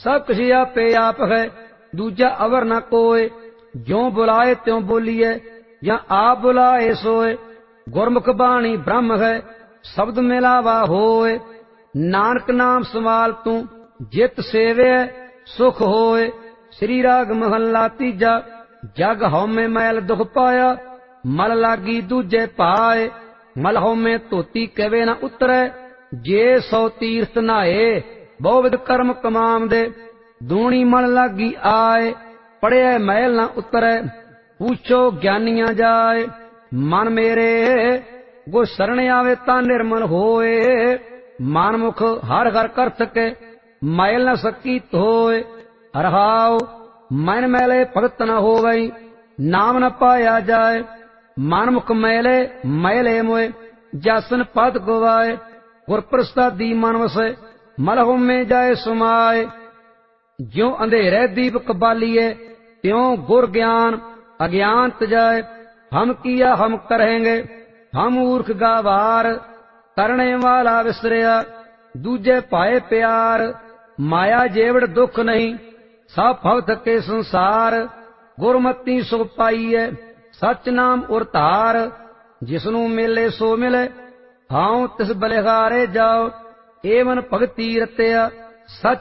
सब किसी आपे आप है, दूजा अवर न कोय। ज्यों बुलाए त्यों बोलिए, या आप बुलाए सोए। गुरमुख बाणी ब्रह्म है, शब्द मिलावा होए। नानक नाम संभाल तू, जित सेवे सुख होए। श्री राग महला तीजा। जग हउमैं मैल दुख पाया, मल लागी दूजे पाए। मल हउमैं धोती कवे न उतरै, जे 100 तीर्थ नहाए। बहुविध कर्म कमाम दे, दूनी मल लागी आए। पढ़िया मैल न उतरै, पूछो ज्ञानियां जाए। मन मेरे गो शरण आवे ता निर्मल होए। मनमुख हर हर कर सके, मैल न सकी होए। रहाओ मन मैले भगत न होवई, नाम न पाया जाए। मनमुख मैले मैले मोए, जासन पद गवाए। गुर प्रसादी मन वसे, मलहो में जाए सुमाए। ज्यों अंधेरे दीपक बालिए, त्यों गुर ज्ञान अज्ञान तजाए। हम किया हम करेंगे, हम मूर्ख गावार। करने वाला विसरिया, दूजे पाए प्यार। माया जेवड़ दुख नहीं, सब भवत के संसार। गुरमती सुख पाईए, सच नाम उरतार। जिसनू मिले सो मिले, हाउ तिस बलिहारे जाओ। एवं भगती रतिया, सच